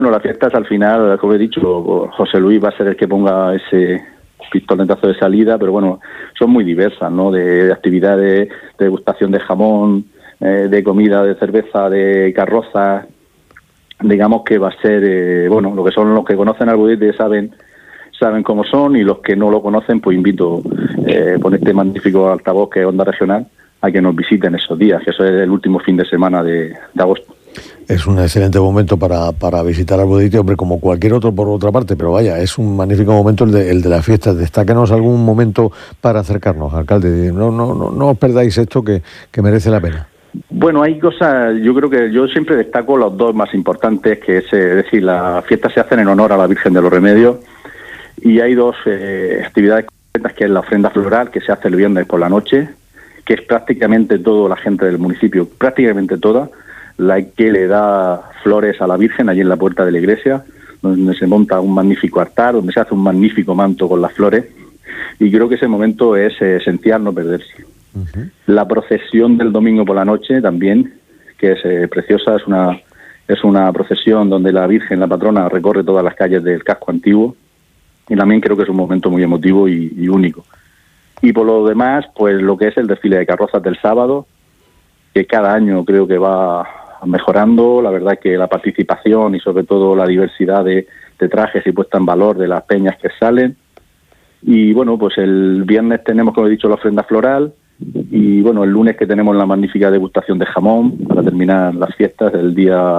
Bueno, las fiestas al final, como he dicho, José Luis va a ser el que ponga ese pistoletazo de salida, pero bueno, son muy diversas, ¿no? De actividades, de degustación de jamón, de comida, de cerveza, de carrozas. Digamos que va a ser, bueno, lo que son los que conocen Albudeite saben cómo son, y los que no lo conocen, pues invito con este magnífico altavoz que es Onda Regional a que nos visiten esos días, que eso es el último fin de semana de agosto. Es un excelente momento para visitar Albudeite, hombre, como cualquier otro por otra parte, pero vaya, es un magnífico momento el de las fiestas. Destáquenos algún momento para acercarnos, alcalde. No os perdáis esto que merece la pena. Bueno, hay cosas, yo creo que yo siempre destaco los dos más importantes, que es decir, las fiestas se hacen en honor a la Virgen de los Remedios, y hay dos actividades concretas, que es la ofrenda floral, que se hace el viernes por la noche, que es prácticamente toda la gente del municipio, prácticamente toda, la que le da flores a la Virgen allí en la puerta de la iglesia, donde se monta un magnífico altar, donde se hace un magnífico manto con las flores, y creo que ese momento es esencial no perderse. Uh-huh. La procesión del domingo por la noche también, que es preciosa, es una procesión donde la Virgen, la patrona, recorre todas las calles del casco antiguo, y también creo que es un momento muy emotivo y único. Y por lo demás, pues lo que es el desfile de carrozas del sábado, que cada año creo que va mejorando. La verdad que la participación y sobre todo la diversidad de trajes y puesta en valor de las peñas que salen. Y bueno, pues el viernes tenemos, como he dicho, la ofrenda floral, y bueno, el lunes que tenemos la magnífica degustación de jamón para terminar las fiestas del día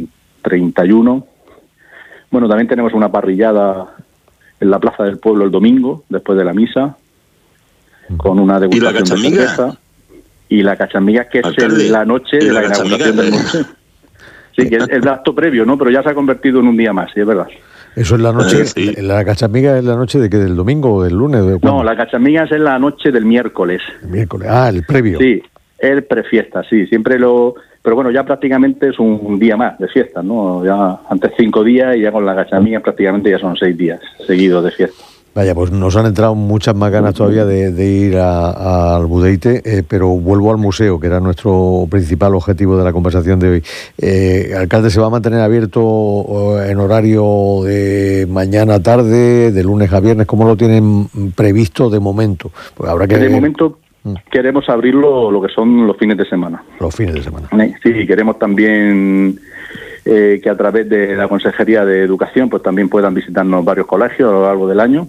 31. Bueno, también tenemos una parrillada en la Plaza del Pueblo el domingo, después de la misa, con una degustación de cerveza. Y la cachamiga, que es la noche de la inauguración del museo. Sí, que es el acto previo, ¿no? Pero ya se ha convertido en un día más, sí, es verdad. Eso es la noche, sí. ¿La cachamiga es la noche de qué? ¿Del domingo o del lunes? No, la cachamiga es en la noche del miércoles. El miércoles, el previo. Sí, el prefiesta, sí, siempre pero bueno, ya prácticamente es un día más de fiesta, ¿no? Ya antes 5 días y ya con la cachamiga prácticamente ya son 6 días seguidos de fiesta. Vaya, pues nos han entrado muchas más ganas todavía de ir a Albudeite, pero vuelvo al museo, que era nuestro principal objetivo de la conversación de hoy. Alcalde, ¿se va a mantener abierto en horario de mañana tarde, de lunes a viernes? ¿Cómo lo tienen previsto de momento? Pues habrá que... De momento queremos abrirlo lo que son los fines de semana. Los fines de semana. Sí, queremos también... que a través de la Consejería de Educación pues también puedan visitarnos varios colegios a lo largo del año.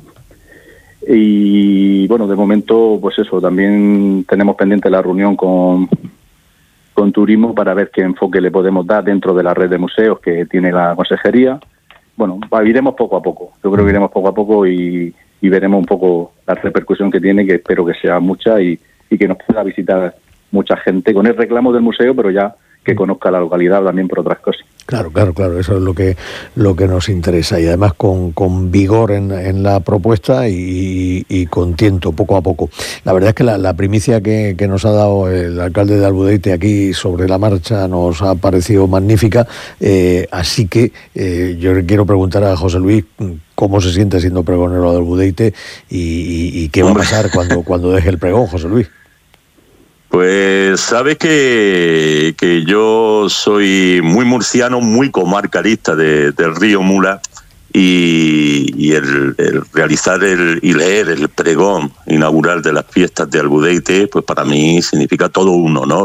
Y bueno, de momento pues eso, también tenemos pendiente la reunión con Turismo para ver qué enfoque le podemos dar dentro de la red de museos que tiene la Consejería. Bueno, iremos poco a poco, yo creo que iremos poco a poco y veremos un poco la repercusión que tiene, que espero que sea mucha y que nos pueda visitar mucha gente con el reclamo del museo, pero ya que conozca la localidad también por otras cosas. Claro, eso es lo que nos interesa, y además con vigor en la propuesta y con tiento, poco a poco. La verdad es que la primicia que nos ha dado el alcalde de Albudeite aquí sobre la marcha nos ha parecido magnífica, así que yo le quiero preguntar a José Luis cómo se siente siendo pregonero de Albudeite y qué va a pasar cuando deje el pregón, José Luis. Pues sabes que yo soy muy murciano, muy comarcalista del río Mula, y el realizar y leer el pregón inaugural de las fiestas de Albudeite, pues para mí significa todo un honor.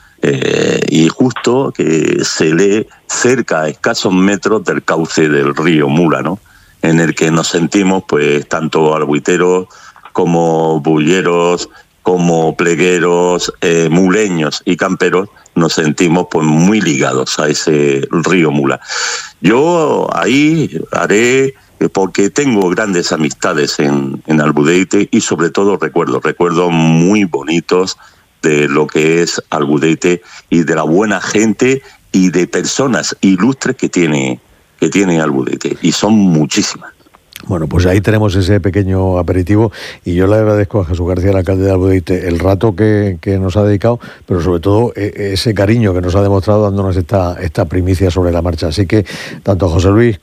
Y justo que se lee cerca, a escasos metros del cauce del río Mula, ¿no? En el que nos sentimos, pues, tanto albuiteros como bulleros, como plegueros, muleños y camperos, nos sentimos pues muy ligados a ese río Mula. Yo ahí haré, porque tengo grandes amistades en Albudeite, y sobre todo recuerdos muy bonitos de lo que es Albudeite y de la buena gente y de personas ilustres que tiene Albudeite, y son muchísimas. Bueno, pues ahí tenemos ese pequeño aperitivo, y yo le agradezco a Jesús García, el alcalde de Albudeite, el rato que nos ha dedicado, pero sobre todo ese cariño que nos ha demostrado dándonos esta primicia sobre la marcha. Así que tanto a José Luis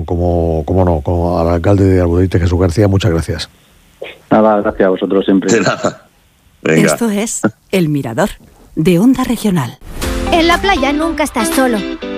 como al alcalde de Albudeite, Jesús García, muchas gracias. Nada, gracias a vosotros siempre. De nada. Venga. Esto es El Mirador, de Onda Regional. En la playa nunca estás solo.